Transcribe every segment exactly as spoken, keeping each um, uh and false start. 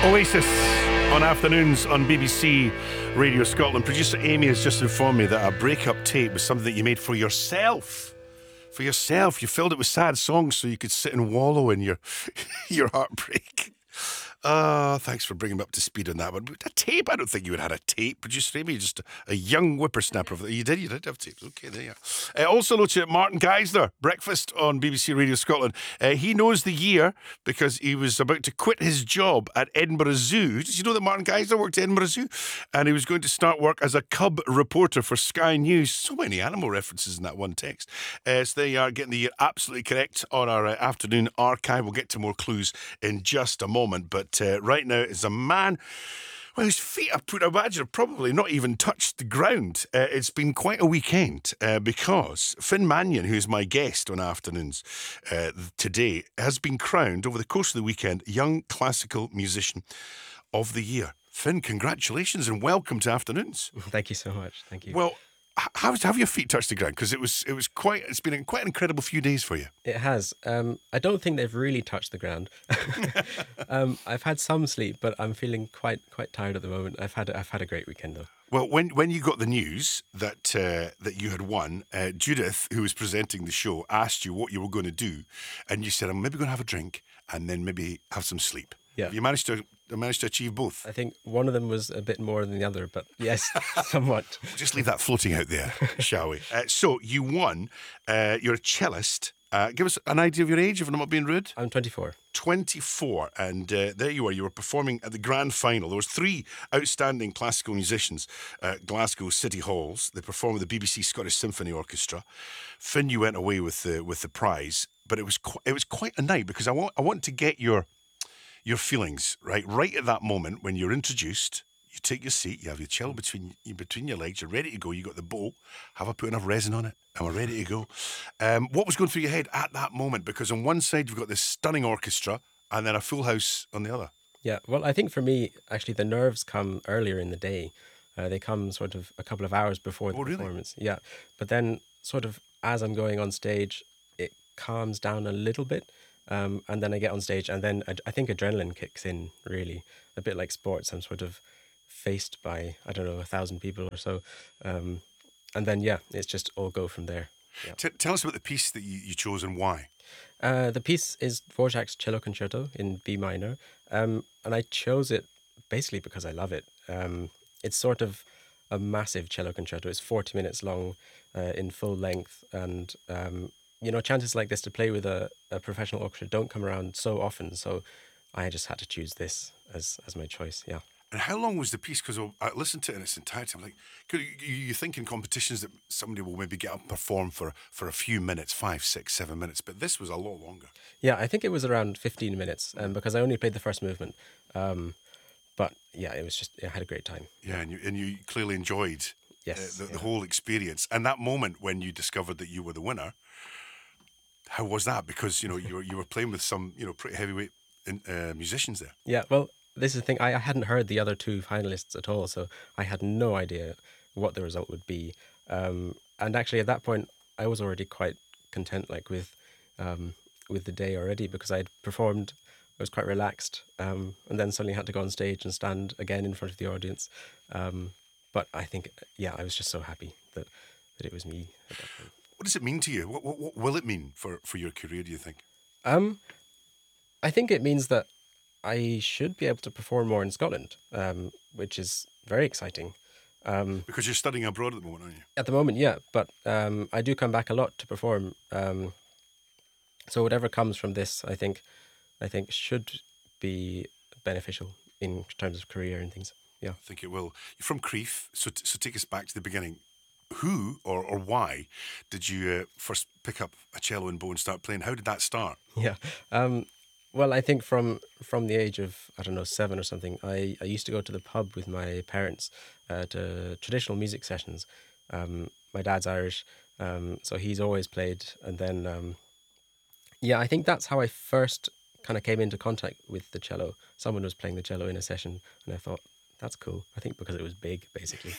Oasis on afternoons on B B C Radio Scotland. Producer Amy has just informed me that a breakup tape was something that you made for yourself. For yourself. You filled it with sad songs so you could sit and wallow in your your heartbreak. Uh, thanks for bringing me up to speed on that one. A tape? I don't think you would have had a tape. Producer Amy, just a, a young whippersnapper. You did, you did have tape. Okay, there you are. Uh, also, hello to Martin Geisler, breakfast on B B C Radio Scotland. Uh, he knows the year because he was about to quit his job at Edinburgh Zoo. Did you know that Martin Geisler worked at Edinburgh Zoo? And he was going to start work as a cub reporter for Sky News. So many animal references in that one text. Uh, so there you are, getting the year absolutely correct on our uh, afternoon archive. We'll get to more clues in just a moment, but Uh, right now is a man, well, his feet, I put imagine, have probably not even touched the ground. Uh, it's been quite a weekend uh, because Finn Mannion, who's my guest on afternoons uh, today, has been crowned over the course of the weekend Young Classical Musician of the Year. Finn, congratulations and welcome to afternoons. Thank you so much. Thank you. Well, how have your feet touched the ground? Because it was it was quite it's been a, quite an incredible few days for you. It has. Um, I don't think they've really touched the ground. um, I've had some sleep, but I'm feeling quite quite tired at the moment. I've had I've had a great weekend though. Well, when when you got the news that uh, that you had won, uh, Judith, who was presenting the show, asked you what you were going to do, and you said, "I'm maybe going to have a drink and then maybe have some sleep." Yeah. Have you managed to managed to achieve both? I think one of them was a bit more than the other, but yes, somewhat. Just leave that floating out there, shall we? Uh, so you won. Uh, you're a cellist. Uh, give us an idea of your age, if I'm not being rude. I'm twenty-four. twenty-four, and uh, there you are. You were performing at the grand final. There was three outstanding classical musicians at Glasgow City Halls. They performed with the B B C Scottish Symphony Orchestra. Finn, you went away with the with the prize, but it was qu- it was quite a night because I want I want to get your your feelings right right at that moment when you're introduced. You take your seat, you have your cello between between your legs, you're ready to go, you got the bow. Have I put enough resin on it? Am I ready to go? Um, what was going through your head at that moment? Because on one side you've got this stunning orchestra and then a full house on the other. Yeah, well, I think for me, actually, the nerves come earlier in the day. Uh, they come sort of a couple of hours before the Oh, really? performance. Yeah, but then sort of as I'm going on stage, it calms down a little bit. Um, and then I get on stage and then I, I think adrenaline kicks in, really. A bit like sports. I'm sort of faced by, I don't know, a thousand people or so. Um, and then, yeah, it's just all go from there. Yeah. T- tell us about the piece that you, you chose and why. Uh, the piece is Dvorak's Cello Concerto in B minor. Um, and I chose it basically because I love it. Um, it's sort of a massive cello concerto. It's forty minutes long uh, in full length. And, um, you know, chances like this to play with a, a professional orchestra don't come around so often. So I just had to choose this as, as my choice, yeah. And how long was the piece? Because I listened to it in its entirety. I'm like, could you, you think in competitions that somebody will maybe get up and perform for, for a few minutes, five, six, seven minutes, but this was a lot longer. Yeah, I think it was around fifteen minutes um, because I only played the first movement. Um, but yeah, it was just, I had a great time. Yeah, and you, and you clearly enjoyed yes, uh, the, yeah. the whole experience. And that moment when you discovered that you were the winner, how was that? Because, you know, you were, you were playing with some, you know, pretty heavyweight uh, musicians there. Yeah, well, this is the thing. I hadn't heard the other two finalists at all, so I had no idea what the result would be. Um, and actually, at that point, I was already quite content, like with um, with the day already, because I'd performed. I was quite relaxed, um, and then suddenly had to go on stage and stand again in front of the audience. Um, but I think, yeah, I was just so happy that that it was me at that point. What does it mean to you? What, what, what will it mean for, for your career, do you think? Um, I think it means that I should be able to perform more in Scotland, um, which is very exciting. Um, because you're studying abroad at the moment, aren't you? At the moment, yeah, but um, I do come back a lot to perform. Um, so whatever comes from this, I think, I think should be beneficial in terms of career and things. Yeah, I think it will. You're from Crieff, so t- so take us back to the beginning. Who or, or why did you uh, first pick up a cello and bow and start playing? How did that start? Yeah. Um, Well, I think from from the age of, I don't know, seven or something, I, I used to go to the pub with my parents uh, to traditional music sessions. Um, my dad's Irish, um, so he's always played. And then, um, yeah, I think that's how I first kind of came into contact with the cello. Someone was playing the cello in a session, and I thought, that's cool. I think because it was big, basically.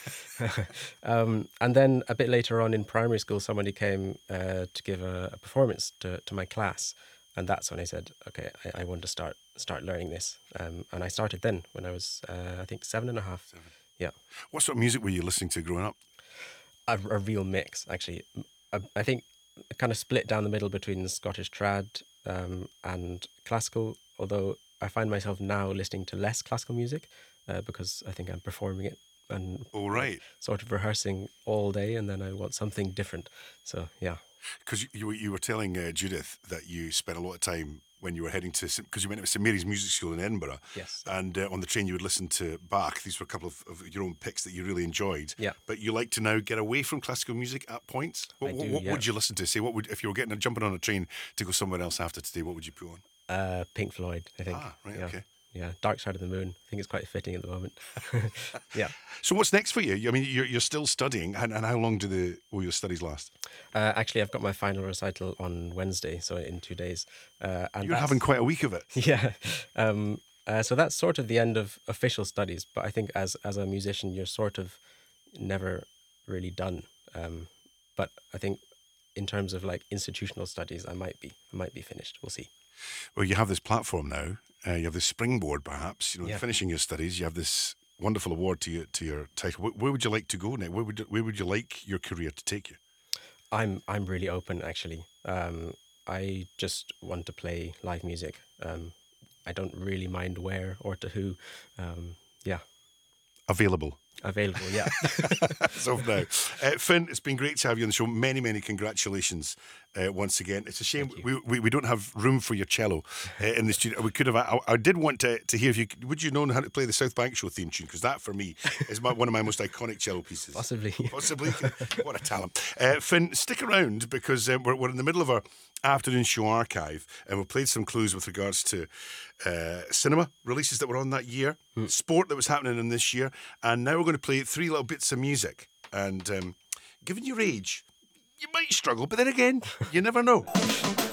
um, and then a bit later on in primary school, somebody came uh, to give a, a performance to, to my class. and that's when I said, okay, I, I want to start start learning this. Um, and I started then when I was, uh, I think, seven and a half. Seven. Yeah. What sort of music were you listening to growing up? A, a real mix, actually. I, I think kind of split down the middle between Scottish trad um, and classical, although I find myself now listening to less classical music uh, because I think I'm performing it and oh, right. sort of rehearsing all day, and then I want something different. So, yeah. Because you, you were telling uh, Judith that you spent a lot of time when you were heading to, because you went to St Mary's Music School in Edinburgh. Yes. And uh, on the train you would listen to Bach. These were a couple of, of your own picks that you really enjoyed. Yeah. But you like to now get away from classical music at points. What, I do, what yeah. would you listen to? Say, what would, if you were getting jumping on a train to go somewhere else after today, what would you put on? Uh, Pink Floyd, I think. Ah, right, yeah. okay. Yeah, Dark Side of the Moon. I think it's quite fitting at the moment. Yeah. So what's next for you? I mean, you're, you're still studying, and, and how long do the will your studies last? Uh, actually, I've got my final recital on Wednesday, so in two days. Uh, and You're having quite a week of it. Yeah. Um, uh, so that's sort of the end of official studies. But I think as as a musician, you're sort of never really done. Um, but I think in terms of like institutional studies, I might be. I might be finished. We'll see. Well, you have this platform now. Uh, you have this springboard, perhaps. You know, Yeah. finishing your studies, you have this wonderful award to your to your title. Where, where would you like to go now? Where would you, where would you like your career to take you? I'm I'm really open actually. Um, I just want to play live music. Um, I don't really mind where or to who. Um, yeah, Available. available. Yeah. As of now. Uh, Finn, it's been great to have you on the show. Many, many congratulations uh, once again. It's a shame we, we we don't have room for your cello uh, in the studio. We could have. I, I did want to, to hear if you could, would you know how to play the South Bank Show theme tune, because that for me is my, one of my most iconic cello pieces. Possibly. Possibly. What a talent. Uh, Finn, stick around because um, we're, we're in the middle of our afternoon show archive, and we've played some clues with regards to uh, cinema releases that were on that year, mm. sport that was happening in this year, and now we're going to play three little bits of music. And um, given your age, you might struggle, but then again, you never know.